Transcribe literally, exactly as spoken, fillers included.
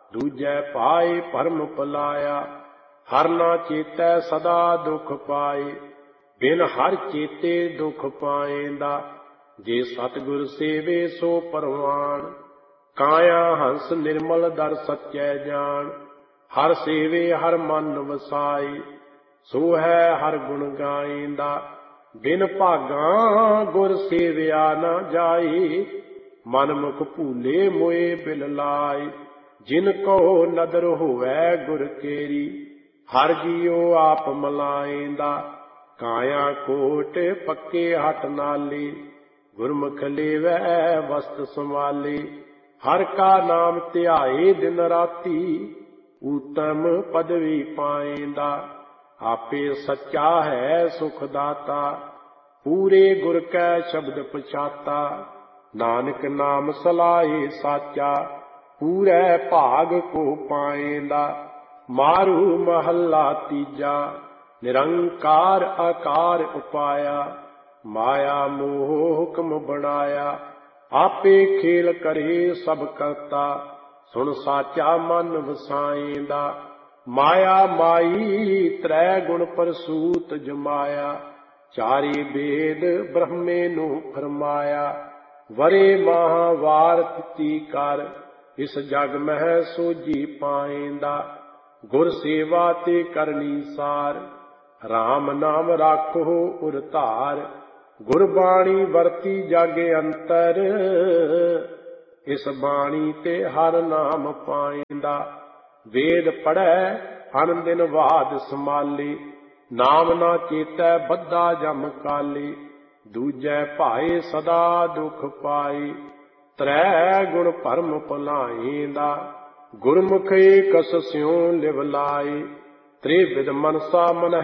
ਦੂਜੈ ਪਾਏ ਭਰਮ ਭੁਲਾਇਆ। ਹਰ ਨਾ ਚੇਤੈ ਸਦਾ ਦੁਖ ਪਾਏ, ਬਿਨ ਹਰ ਚੇਤੇ ਦੁਖ ਪਾਏਂਦਾ। ਜੇ ਸਤਿਗੁਰ ਸੇਵੇ ਸੋ ਪਰਵਾਣ, ਕਾਇਆ ਹੰਸ ਨਿਰਮਲ ਦਰ ਸੱਚੈ ਜਾਣ। ਹਰ ਸੇਵੇ ਹਰ ਮਨ ਵਸਾਈ, ਸੋ ਹੈ ਹਰ ਗੁਣ ਗਾਇਂਦਾ। ਬਿਨ ਭਾਗਾਂ ਗੁਰ ਸੇਵਿਆ ਨਾ ਜਾਈ, ਮਨ ਮੁਖ ਭੂਲੇ ਮੋਏ ਬਿਲ ਲਾਈ। ਜਿਨ ਕੋ ਨਦਰ ਹੋਵੈ ਗੁਰ ਕੇਰੀ, ਹਰ ਜੀਉ ਆਪ ਮਲਾਇਂਦਾ। ਕਾਇਆ ਕੋਟ ਪੱਕੇ ਹੱਟ ਨਾਲੀ, ਗੁਰਮੁਖ ਲੇਵੈ ਵਸਤ ਸੰਭਾਲੀ। ਹਰ ਕਾ ਨਾਮ ਧਿਆਏ ਦਿਨ ਰਾਤੀ, ਊਤਮ ਪਦਵੀ ਪਾਏਂਦਾ। ਆਪੇ ਸੱਚਾ ਹੈ ਸੁਖ ਦਾਤਾ, ਪੂਰੇ ਗੁਰ ਕੈ ਸ਼ਬਦ ਪਛਾਤਾ। ਨਾਨਕ ਨਾਮ ਸਲਾਹੇ ਸਾਚਾ, ਪੂਰੈ ਭਾਗ ਕੋ ਪਾਏਂਦਾ। ਮਾਰੂ ਮਹੱਲਾ ਤੀਜਾ, ਨਿਰੰਕਾਰ ਆਕਾਰ ਉਪਾਇਆ। ਮਾਇਆ ਮੋਹ ਹੁਕਮ ਬਣਾਇਆ, ਆਪੇ ਖੇਲ ਕਰੇ ਸਭ ਕਰਤਾ। ਸੁਣ ਸਾਚਾ ਮਨ ਵਸਾਏਂਦਾ। ਮਾਇਆ ਮਾਈ ਤ੍ਰੈ ਗੁਣ ਪ੍ਰਸੂਤ ਜਮਾਇਆ, ਚਾਰੇ ਬੇਦ ਬ੍ਰਹਮੇ ਨੂੰ ਫਰਮਾਇਆ। ਵਰੇ ਮਹਾਵਾਰ ਤਿੱਤੀ ਕਰ, ਇਸ ਜਗ ਮਹਿ ਸੋਝੀ ਪਾਏਂਦਾ। ਗੁਰ ਸੇਵਾ ਤੇ ਕਰਨੀ ਸਾਰ, ਰਾਮ ਨਾਮ ਰਾਖੋ ਉਰ ਧਾਰ। ਗੁਰਬਾਣੀ ਵਰਤੀ ਜਗ ਅੰਤਰ, ਇਸ ਬਾਣੀ ਤੇ ਹਰ ਨਾਮ ਪਾਏਂਦਾ। ਵੇਦ ਪੜ੍ਹੈ ਅਨ ਦਿਨ ਵਾਦ ਸਮਾਲੀ, ਨਾਮ ਨਾ ਚੇਤੈ ਬੱਧਾ ਜਮ ਕਾਲੀ। ਦੂਜੈ ਭਾਏ ਸਦਾ ਦੁਖ ਪਾਈ, ਤ੍ਰੈ ਗੁਣ ਭਰਮ ਭੁਲਾਏਂਦਾ। ਗੁਰਮੁਖ ਏਕਸ ਸਿਉ ਲਿਵ ਲਾਈ, ਤ੍ਰਿਵਿਧ ਮਨਸਾ ਮਨ